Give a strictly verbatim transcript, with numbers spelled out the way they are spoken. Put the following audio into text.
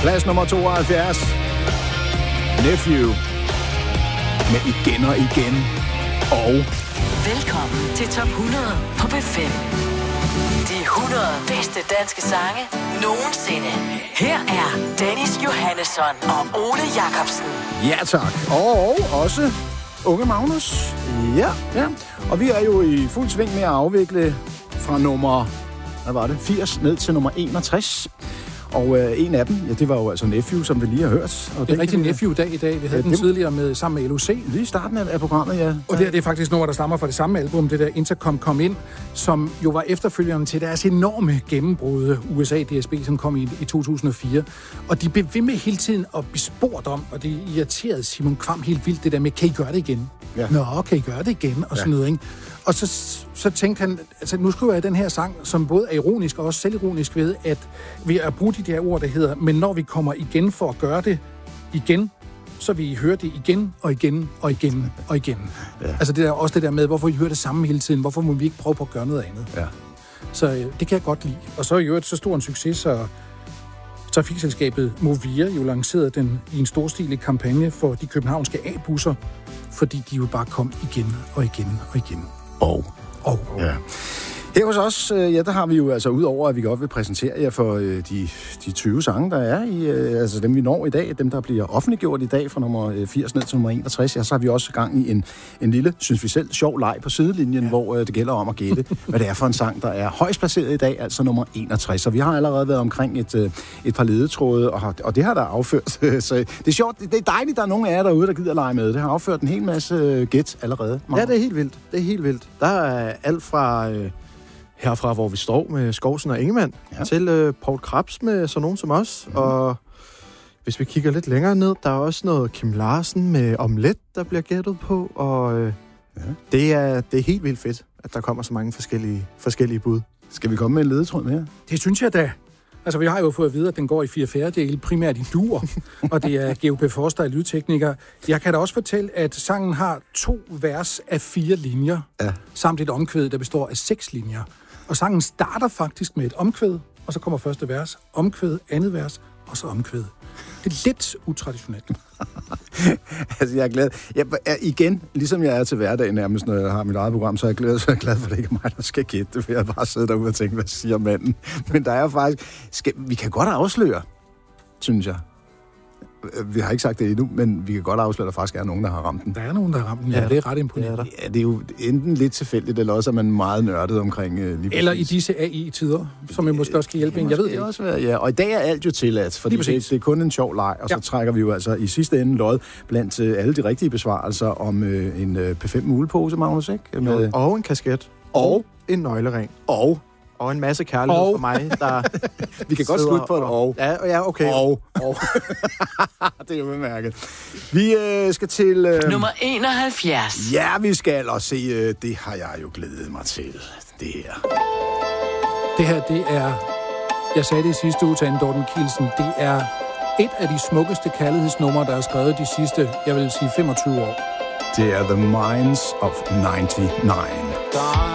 Plads nummer tooghalvfjerds. Nephew. Med igen og igen. Og... Velkommen til top hundrede på B fem. De hundrede bedste danske sange nogensinde. Her er Dennis Johannesson og Ole Jacobsen. Ja tak. Og også Unge Magnus. Ja. ja. Og vi er jo i fuld sving med at afvikle fra nummer... Hvad var det? firs ned til nummer enogtres. Og øh, en af dem, ja, det var jo altså Nephew, som vi lige har hørt. Og det er rigtig Nephew-dag i dag. Vi havde ja, den det... tidligere med sammen med L O C. Lige i starten af, af programmet, ja. Og det, her, det er faktisk noget, der stammer fra det samme album, det der Intercom Kom Ind, som jo var efterfølgeren til deres enorme gennembrud U S A D S B, som kom i, i to tusind og fire. Og de blev ved med hele tiden at blive spurgt om, og det irriterede Simon Kvam helt vildt, det der med, kan I gøre det igen? Ja. Nå, kan I gøre det igen? Og sådan ja. noget, ikke? Og så, så tænkte han, altså nu skriver jeg den her sang, som både er ironisk og også selvironisk ved, at ved at bruge de der ord, der hedder, men når vi kommer igen for at gøre det igen, så vil I høre det igen og igen og igen og igen. Ja. Altså det der, også det der med, hvorfor I hører det samme hele tiden, hvorfor må vi ikke prøve på at gøre noget andet? Ja. Så øh, det kan jeg godt lide. Og så i øvrigt så stor en succes, så trafikselskabet Movia jo lancerede den i en storstilet kampagne for de københavnske A-busser, fordi de jo bare kom igen og igen og igen. Og. Og. Ja. Her hos os, ja, der har vi jo altså, udover at vi godt vil præsentere jer for øh, de, de tyve sange, der er i, øh, altså dem vi når i dag, dem der bliver offentliggjort i dag fra nummer firs ned til nummer enogtres, ja, så har vi også gang i en, en lille, synes vi selv, sjov leg på sidelinjen, ja. hvor øh, det gælder om at gætte, hvad det er for en sang, der er højst placeret i dag, altså nummer enogtres. Så vi har allerede været omkring et, øh, et par ledetråde, og, og det har der afført. Så det er sjovt, det er dejligt, der er nogle af jer derude, der gider lege med. Det har afført en hel masse øh, gæt allerede. Ja, det er helt vildt. Det er helt vildt. Der er alt fra... Øh herfra, hvor vi står med Skovsen og Ingemann, ja. til øh, Poul Krebs med sådan nogen som os. Mm. Og hvis vi kigger lidt længere ned, der er også noget Kim Larsen med Omelet, der bliver gættet på. Og øh, ja. det, er, det er helt vildt fedt, at der kommer så mange forskellige, forskellige bud. Skal vi komme med en ledetråd mere? Det synes jeg da. Altså, vi har jo fået at vide, at den går i fire fjerdedele, primært i dur, og det er G O P Forster og lydtekniker. Jeg kan da også fortælle, at sangen har to vers af fire linjer, ja. samt et omkvæd, der består af seks linjer. Og sangen starter faktisk med et omkvæd, og så kommer første vers, omkvæd, andet vers, og så omkvæd. Det er lidt utraditionelt. altså, jeg er glad. Jeg er igen, ligesom jeg er til hverdag nærmest, når jeg har mit eget program, så er jeg glad, så er jeg glad for, at det ikke er mig, der skal gætte det, for jeg bare sidder derude og tænker, hvad siger manden? Men der er faktisk... Skal, vi kan godt afsløre, synes jeg. Vi har ikke sagt det endnu, men vi kan godt afsløre, at der faktisk er nogen, der har ramt den. Der er nogen, der har ramt den, ja. ja det er ret imponerende. Ja, det er jo enten lidt tilfældigt, eller også er man meget nørdet omkring... Uh, lige eller i disse A I-tider, som jeg måske også kan hjælpe en. Jeg ved det ikke. Også være, ja. Og i dag er alt jo tilladt, fordi det, det er kun en sjov leg, og ja. så trækker vi jo altså i sidste ende lod blandt uh, alle de rigtige besvarelser om uh, en uh, P fem mulepose, Magnus, ikke? Med, og en kasket. Og, og en nøglering. Og... Og en masse kærlighed og... for mig, der... Vi kan godt slutte på det. Og. Ja, ja, okay. Og. og. Det er jo bemærket. Vi øh, skal til... Øh... nummer enoghalvfjerds. Ja, vi skal og se. Øh, det har jeg jo glædet mig til. Det her. Det her, det er... Jeg sagde det i sidste uge til Anne Dorten Kielsen. Det er et af de smukkeste kærlighedsnumre, der er skrevet de sidste, jeg vil sige, femogtyve år. Det er The Minds of ninety-nine.